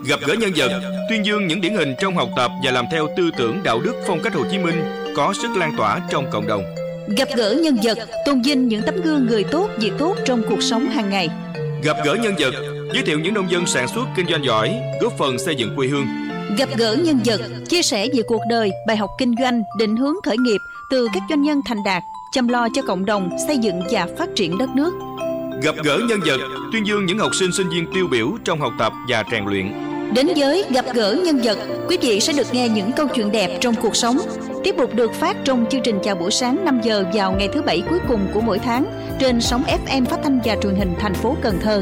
Gặp gỡ nhân vật, tuyên dương những điển hình trong học tập và làm theo tư tưởng đạo đức phong cách Hồ Chí Minh có sức lan tỏa trong cộng đồng. Gặp gỡ nhân vật, tôn vinh những tấm gương người tốt, việc tốt trong cuộc sống hàng ngày. Gặp gỡ nhân vật, giới thiệu những nông dân sản xuất kinh doanh giỏi, góp phần xây dựng quê hương. Gặp gỡ nhân vật, chia sẻ về cuộc đời, bài học kinh doanh, định hướng khởi nghiệp từ các doanh nhân thành đạt, chăm lo cho cộng đồng, xây dựng và phát triển đất nước. Gặp gỡ nhân vật, tuyên dương những học sinh sinh viên tiêu biểu trong học tập và rèn luyện. Đến với Gặp gỡ nhân vật, quý vị sẽ được nghe những câu chuyện đẹp trong cuộc sống. Tiếp tục được phát trong chương trình Chào buổi sáng 5 giờ vào ngày thứ Bảy cuối cùng của mỗi tháng trên sóng FM Phát thanh và Truyền hình thành phố Cần Thơ.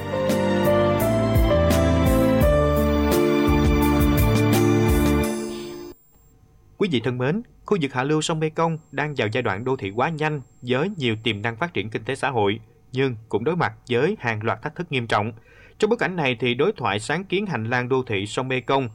Quý vị thân mến, khu vực hạ lưu sông Mekong đang vào giai đoạn đô thị hóa nhanh với nhiều tiềm năng phát triển kinh tế xã hội, nhưng cũng đối mặt với hàng loạt thách thức nghiêm trọng. Trong bối cảnh này, thì đối thoại sáng kiến hành lang đô thị sông Mekong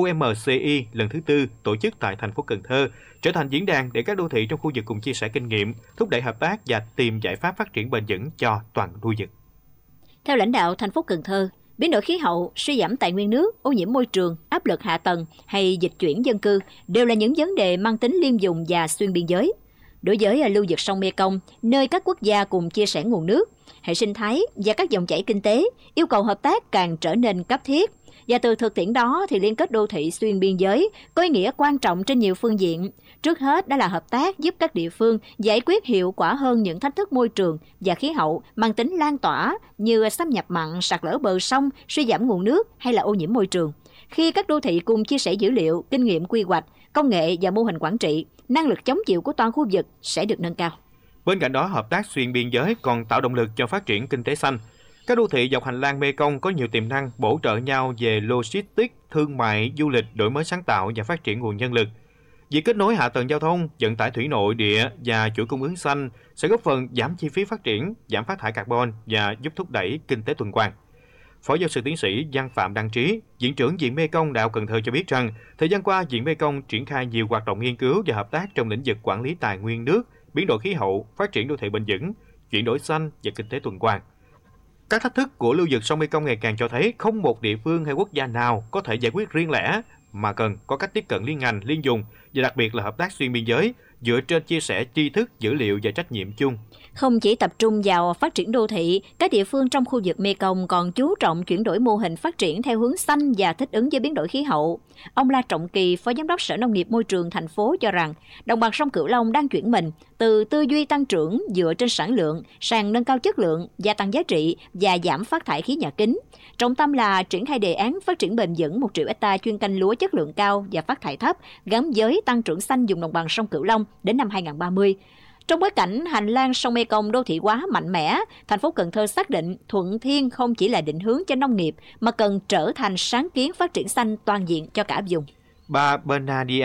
UMCI lần thứ 4 tổ chức tại thành phố Cần Thơ trở thành diễn đàn để các đô thị trong khu vực cùng chia sẻ kinh nghiệm, thúc đẩy hợp tác và tìm giải pháp phát triển bền vững cho toàn khu vực. Theo lãnh đạo thành phố Cần Thơ, biến đổi khí hậu, suy giảm tài nguyên nước, ô nhiễm môi trường, áp lực hạ tầng hay dịch chuyển dân cư đều là những vấn đề mang tính liên vùng và xuyên biên giới. Đối với lưu vực sông Mekong, nơi các quốc gia cùng chia sẻ nguồn nước, hệ sinh thái và các dòng chảy kinh tế, yêu cầu hợp tác càng trở nên cấp thiết. Và từ thực tiễn đó thì liên kết đô thị xuyên biên giới có ý nghĩa quan trọng trên nhiều phương diện. Trước hết đó là hợp tác giúp các địa phương giải quyết hiệu quả hơn những thách thức môi trường và khí hậu mang tính lan tỏa như xâm nhập mặn, sạt lở bờ sông, suy giảm nguồn nước hay là ô nhiễm môi trường. Khi các đô thị cùng chia sẻ dữ liệu, kinh nghiệm quy hoạch, công nghệ và mô hình quản trị, năng lực chống chịu của toàn khu vực sẽ được nâng cao. Bên cạnh đó, hợp tác xuyên biên giới còn tạo động lực cho phát triển kinh tế xanh. Các đô thị dọc hành lang Mekong có nhiều tiềm năng bổ trợ nhau về logistics, thương mại, du lịch, đổi mới sáng tạo và phát triển nguồn nhân lực. Việc kết nối hạ tầng giao thông, vận tải thủy nội địa và chuỗi cung ứng xanh sẽ góp phần giảm chi phí phát triển, giảm phát thải carbon và giúp thúc đẩy kinh tế tuần hoàn. Phó giáo sư tiến sĩ Văn Phạm Đăng Trí, Viện trưởng Viện Mekong Đại học Cần Thơ cho biết rằng, thời gian qua, Viện Mekong triển khai nhiều hoạt động nghiên cứu và hợp tác trong lĩnh vực quản lý tài nguyên nước, biến đổi khí hậu, phát triển đô thị bền vững, chuyển đổi xanh và kinh tế tuần hoàn. Các thách thức của lưu vực sông Mekong ngày càng cho thấy không một địa phương hay quốc gia nào có thể giải quyết riêng lẻ, mà cần có cách tiếp cận liên ngành, liên vùng và đặc biệt là hợp tác xuyên biên giới dựa trên chia sẻ tri thức, dữ liệu và trách nhiệm chung. Không chỉ tập trung vào phát triển đô thị, các địa phương trong khu vực Mekong còn chú trọng chuyển đổi mô hình phát triển theo hướng xanh và thích ứng với biến đổi khí hậu. Ông La Trọng Kỳ, Phó Giám đốc Sở Nông nghiệp Môi trường thành phố cho rằng, đồng bằng sông Cửu Long đang chuyển mình từ tư duy tăng trưởng dựa trên sản lượng sang nâng cao chất lượng, gia tăng giá trị và giảm phát thải khí nhà kính. Trọng tâm là triển khai đề án phát triển bền vững 1 triệu hectare chuyên canh lúa chất lượng cao và phát thải thấp gắn với tăng trưởng xanh vùng đồng bằng sông Cửu Long đến năm 2030. Trong bối cảnh hành lang sông Mekong đô thị hóa mạnh mẽ, thành phố Cần Thơ xác định Thuận Thiên không chỉ là định hướng cho nông nghiệp mà cần trở thành sáng kiến phát triển xanh toàn diện cho cả vùng. Bà Benadia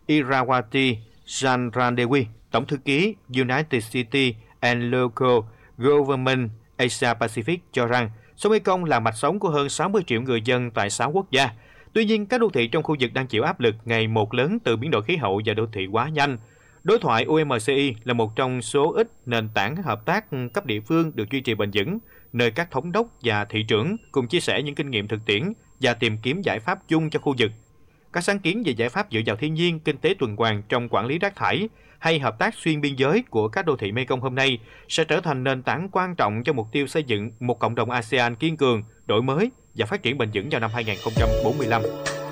Irawati Chandrandewi, Tổng thư ký United City and Local Government Asia Pacific cho rằng sông Mekong là mạch sống của hơn 60 triệu người dân tại 6 quốc gia. Tuy nhiên, các đô thị trong khu vực đang chịu áp lực ngày một lớn từ biến đổi khí hậu và đô thị hóa nhanh. Đối thoại UMCI là một trong số ít nền tảng hợp tác cấp địa phương được duy trì bền vững, nơi các thống đốc và thị trưởng cùng chia sẻ những kinh nghiệm thực tiễn và tìm kiếm giải pháp chung cho khu vực. Các sáng kiến về giải pháp dựa vào thiên nhiên, kinh tế tuần hoàn trong quản lý rác thải hay hợp tác xuyên biên giới của các đô thị Mekong hôm nay sẽ trở thành nền tảng quan trọng cho mục tiêu xây dựng một cộng đồng ASEAN kiên cường, đổi mới và phát triển bền vững vào năm 2045.